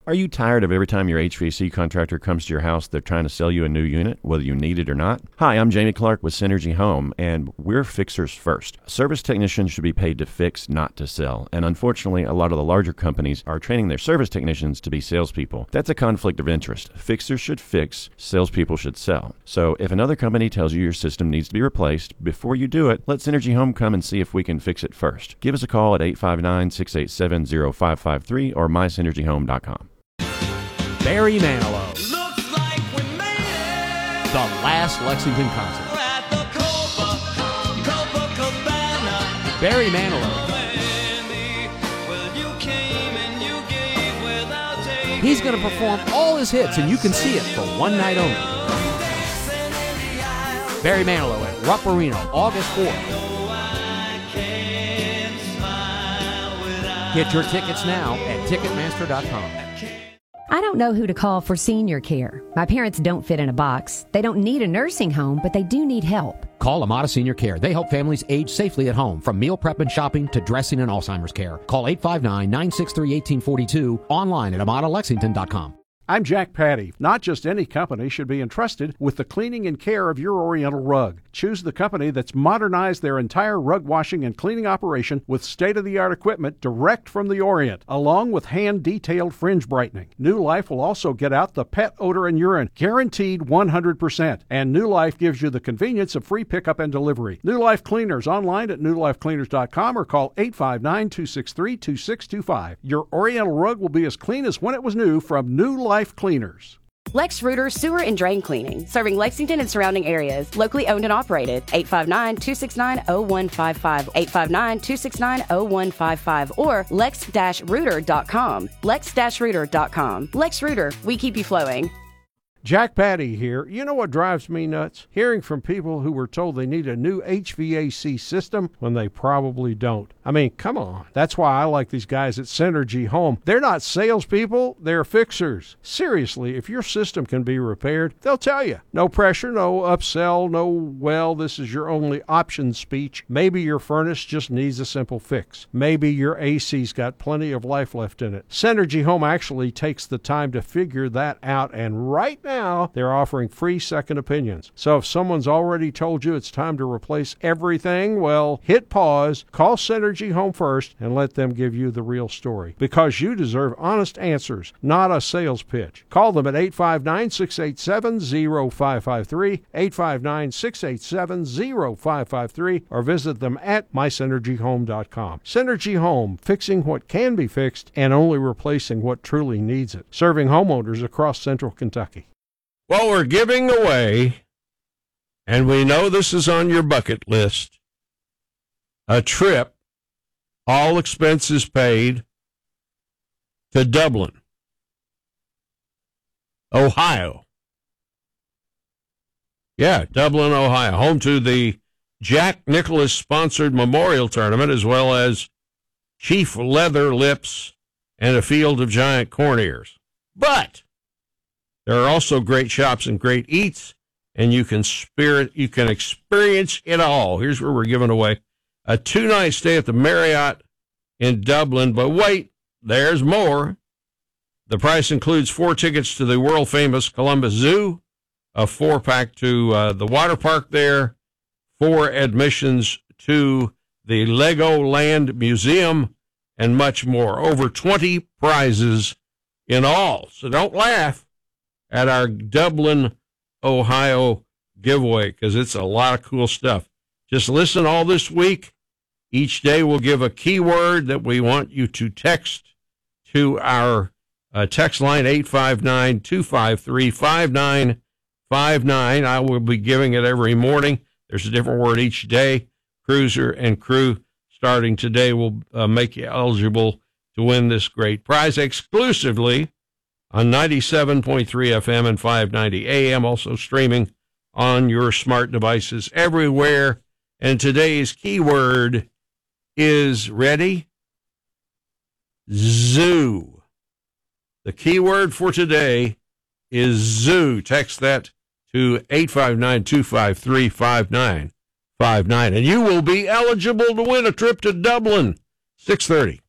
Are you tired of every time your HVAC contractor comes to your house, they're trying to sell you a new unit, whether you need it or not? Hi, I'm Jamie Clark with Synergy Home, and we're fixers first. Service technicians should be paid to fix, not to sell. And unfortunately, a lot of the larger companies are training their service technicians to be salespeople. That's a conflict of interest. Fixers should fix, salespeople should sell. So if another company tells you your system needs to be replaced, before you do it, let Synergy Home come and see if we can fix it first. Give us a call at 859-687-0553 or mysynergyhome.com. Barry Manilow. Looks like we made it. The last Lexington concert. We're at the Copacabana. Barry Manilow. He's going to perform all his hits, and you can see it for one night only. Barry Manilow at Rupp Arena, August 4th. Get your tickets now at Ticketmaster.com. I don't know who to call for senior care. My parents don't fit in a box. They don't need a nursing home, but they do need help. Call Amada Senior Care. They help families age safely at home, from meal prep and shopping to dressing and Alzheimer's care. Call 859-963-1842, online at AmadaLexington.com. I'm Jack Patty. Not just any company should be entrusted with the cleaning and care of your Oriental rug. Choose the company that's modernized their entire rug washing and cleaning operation with state-of-the-art equipment direct from the Orient, along with hand-detailed fringe brightening. New Life will also get out the pet odor and urine, guaranteed 100%. And New Life gives you the convenience of free pickup and delivery. New Life Cleaners, online at newlifecleaners.com or call 859-263-2625. Your Oriental rug will be as clean as when it was new from New Life Cleaners. Lex Reuter Sewer and Drain Cleaning, serving Lexington and surrounding areas. Locally owned and operated. 859-269-0155. 859-269-0155 or lex-reuter.com. lex-reuter.com. Lex Reuter, we keep you flowing. Jack Patty here. You know what drives me nuts? Hearing from people who were told they need a new HVAC system when they probably don't. I mean, come on. That's why I like these guys at Synergy Home. They're not salespeople, they're fixers. Seriously, if your system can be repaired, they'll tell you. No pressure, no upsell, no, well, this is your only option speech. Maybe your furnace just needs a simple fix. Maybe your AC's got plenty of life left in it. Synergy Home actually takes the time to figure that out, and right now, they're offering free second opinions. So if someone's already told you it's time to replace everything, well, hit pause, call Synergy Home first, and let them give you the real story. Because you deserve honest answers, not a sales pitch. Call them at 859-687-0553, 859-687-0553, or visit them at mysynergyhome.com. Synergy Home, fixing what can be fixed and only replacing what truly needs it. Serving homeowners across central Kentucky. Well, we're giving away, and we know this is on your bucket list, a trip, all expenses paid, to Dublin, Ohio. Yeah, Dublin, Ohio, home to the Jack Nicklaus-sponsored Memorial Tournament, as well as Chief Leather Lips and a field of giant corn ears. But there are also great shops and great eats, and you can experience it all. Here's where we're giving away a 2-night stay at the Marriott in Dublin. But wait, there's more. The price includes 4 tickets to the world-famous Columbus Zoo, a 4-pack to the water park there, 4 admissions to the Legoland Museum, and much more. Over 20 prizes in all. So don't laugh at our Dublin, Ohio giveaway, because it's a lot of cool stuff. Just listen all this week. Each day we'll give a keyword that we want you to text to our text line, 859-253-5959. I will be giving it every morning. There's a different word each day. Cruiser and Crew, starting today, will make you eligible to win this great prize exclusively on 97.3 FM and 590 AM, also streaming on your smart devices everywhere. And today's keyword is, ready? Zoo. The keyword for today is zoo. Text that to 859-253-5959, and you will be eligible to win a trip to Dublin. 6:30.